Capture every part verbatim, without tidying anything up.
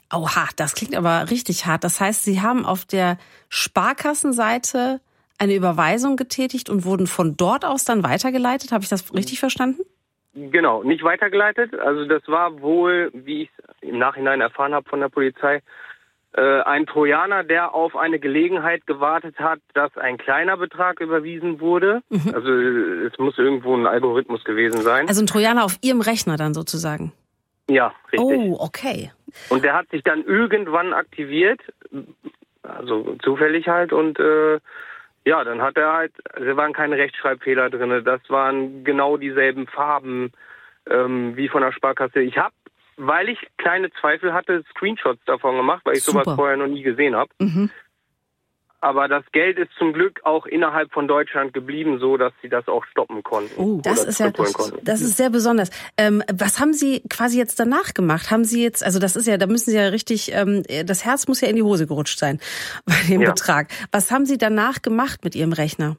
Oha, das klingt aber richtig hart. Das heißt, Sie haben auf der Sparkassenseite eine Überweisung getätigt und wurden von dort aus dann weitergeleitet. Habe ich das richtig verstanden? Genau, nicht weitergeleitet. Also das war wohl, wie ich im Nachhinein erfahren habe von der Polizei, äh, ein Trojaner, der auf eine Gelegenheit gewartet hat, dass ein kleiner Betrag überwiesen wurde. Mhm. Also es muss irgendwo ein Algorithmus gewesen sein. Also ein Trojaner auf Ihrem Rechner dann sozusagen? Ja, richtig. Oh, okay. Und der hat sich dann irgendwann aktiviert, also zufällig halt, und äh, ja, dann hat er halt, da waren keine Rechtschreibfehler drin, das waren genau dieselben Farben ähm, wie von der Sparkasse. Ich habe, weil ich kleine Zweifel hatte, Screenshots davon gemacht, weil ich Super. sowas vorher noch nie gesehen habe. Mhm. Aber das Geld ist zum Glück auch innerhalb von Deutschland geblieben, so dass sie das auch stoppen konnten. Oh, das ist ja, das ist sehr besonders. Ähm, was haben Sie quasi jetzt danach gemacht? Haben Sie jetzt, also das ist ja, da müssen Sie ja richtig, ähm, das Herz muss ja in die Hose gerutscht sein bei dem ja. Betrag. Was haben Sie danach gemacht mit Ihrem Rechner?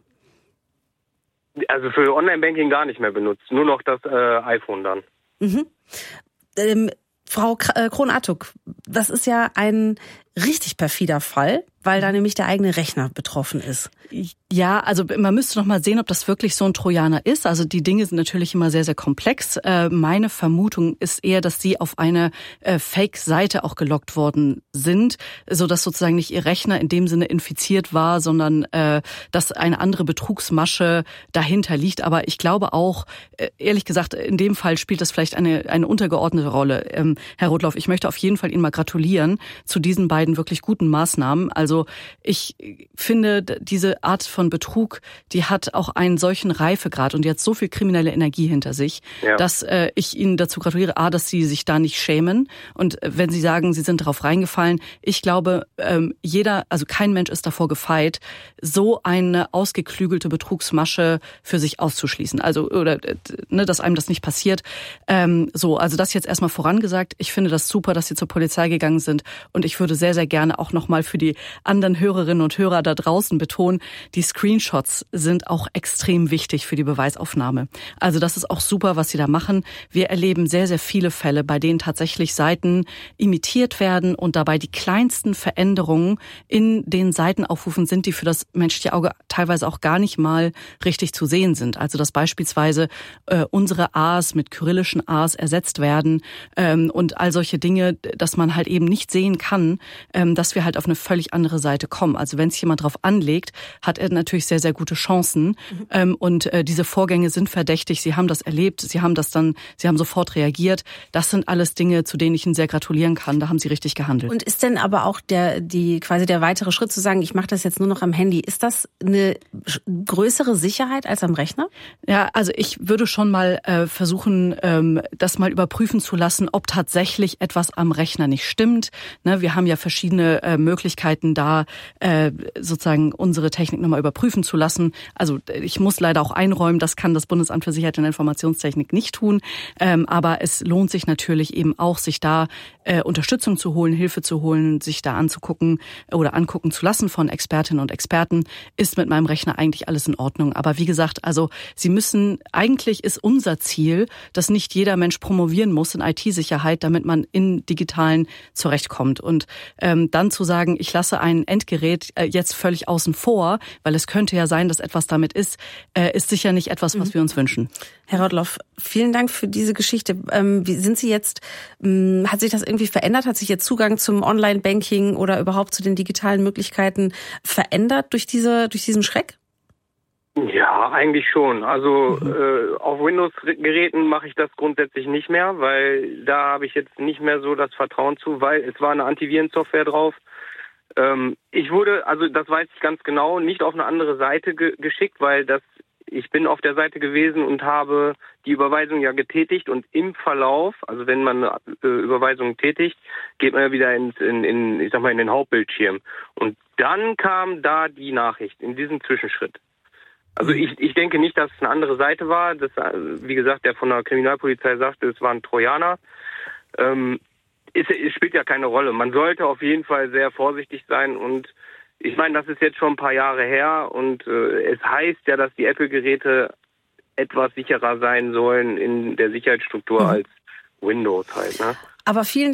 Also für Online-Banking gar nicht mehr benutzt, nur noch das äh, iPhone dann. Mhm. Ähm, Frau Krohn-Attuck, das ist ja ein richtig perfider Fall, weil da nämlich der eigene Rechner betroffen ist. Ja, also man müsste noch mal sehen, ob das wirklich so ein Trojaner ist. Also die Dinge sind natürlich immer sehr, sehr komplex. Äh, meine Vermutung ist eher, dass sie auf eine äh, Fake-Seite auch gelockt worden sind, sodass sozusagen nicht ihr Rechner in dem Sinne infiziert war, sondern äh, dass eine andere Betrugsmasche dahinter liegt. Aber ich glaube auch, äh, ehrlich gesagt, in dem Fall spielt das vielleicht eine, eine untergeordnete Rolle. Ähm, Herr Rothloff, ich möchte auf jeden Fall Ihnen mal gratulieren zu diesen beiden wirklich guten Maßnahmen. Also ich finde, diese Art von Betrug, die hat auch einen solchen Reifegrad und die hat so viel kriminelle Energie hinter sich, ja. dass äh, ich Ihnen dazu gratuliere, A, dass Sie sich da nicht schämen. Und äh, wenn Sie sagen, Sie sind darauf reingefallen, ich glaube, ähm, jeder, also kein Mensch ist davor gefeit, so eine ausgeklügelte Betrugsmasche für sich auszuschließen. Also, oder ne, dass einem das nicht passiert. Ähm, so, also das jetzt erstmal vorangesagt. Ich finde das super, dass Sie zur Polizei gegangen sind und ich würde sehr, sehr gerne auch nochmal für die anderen Hörerinnen und Hörer da draußen betonen, die Screenshots sind auch extrem wichtig für die Beweisaufnahme. Also das ist auch super, was Sie da machen. Wir erleben sehr, sehr viele Fälle, bei denen tatsächlich Seiten imitiert werden und dabei die kleinsten Veränderungen in den Seitenaufrufen sind, die für das menschliche Auge teilweise auch gar nicht mal richtig zu sehen sind. Also dass beispielsweise äh, unsere A's mit kyrillischen A's ersetzt werden ähm, und all solche Dinge, dass man halt eben nicht sehen kann, ähm, dass wir halt auf eine völlig andere Seite kommen. Also wenn sich jemand drauf anlegt, hat er natürlich sehr, sehr gute Chancen. Mhm. Ähm, und äh, diese Vorgänge sind verdächtig. Sie haben das erlebt, Sie haben das dann, Sie haben sofort reagiert. Das sind alles Dinge, zu denen ich Ihnen sehr gratulieren kann. Da haben Sie richtig gehandelt. Und ist denn aber auch der, die quasi der weitere Schritt zu sagen, ich mache das jetzt nur noch am Handy, ist das eine größere Sicherheit als am Rechner? Ja, also ich würde schon mal äh, versuchen, ähm, das mal überprüfen zu lassen, ob tatsächlich etwas am Rechner nicht stimmt. Ne, wir haben ja verschiedene äh, Möglichkeiten da, äh, sozusagen unsere Technik nochmal überprüfen zu lassen. Also ich muss leider auch einräumen, das kann das Bundesamt für Sicherheit und Informationstechnik nicht tun. Ähm, aber es lohnt sich natürlich eben auch, sich da äh, Unterstützung zu holen, Hilfe zu holen, sich da anzugucken oder angucken zu lassen von Expertinnen und Experten. Ist mit meinem Rechner eigentlich alles in Ordnung? Aber wie gesagt, also Sie müssen, eigentlich ist unser Ziel, dass nicht jeder Mensch promovieren muss in I T-Sicherheit, damit man in Digitalen zurechtkommt. Und ähm, dann zu sagen, ich lasse ein Endgerät äh, jetzt völlig außen vor, weil es könnte ja sein, dass etwas damit ist, äh, ist sicher nicht etwas, was mhm. wir uns wünschen. Herr Rothloff, vielen Dank für diese Geschichte. Ähm, wie sind Sie jetzt, ähm, hat sich das irgendwie verändert? Hat sich Ihr Zugang zum Online-Banking oder überhaupt zu den digitalen Möglichkeiten verändert durch diese, durch diesen Schreck? Ja, eigentlich schon. Also mhm. äh, auf Windows-Geräten mache ich das grundsätzlich nicht mehr, weil da habe ich jetzt nicht mehr so das Vertrauen zu, weil es war eine Antivirensoftware drauf. Ähm, ich wurde, also das weiß ich ganz genau, nicht auf eine andere Seite ge- geschickt, weil das ich bin auf der Seite gewesen und habe die Überweisung ja getätigt und im Verlauf, also wenn man eine äh, Überweisung tätigt, geht man ja wieder ins, in, in, ich sag mal, in den Hauptbildschirm. Und dann kam da die Nachricht in diesem Zwischenschritt. Also ich, ich denke nicht, dass es eine andere Seite war. Das, wie gesagt, der von der Kriminalpolizei sagte, es war ein Trojaner. Ähm, es, es spielt ja keine Rolle. Man sollte auf jeden Fall sehr vorsichtig sein und ich meine, das ist jetzt schon ein paar Jahre her und äh, es heißt ja, dass die Apple-Geräte etwas sicherer sein sollen in der Sicherheitsstruktur mhm. als Windows halt. Ne? Aber vielen